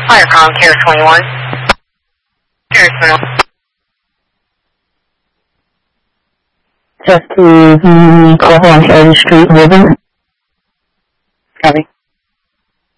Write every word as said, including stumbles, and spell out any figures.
Firecom, Care twenty-one. Care twenty-one. Just to the California Street River. Copy.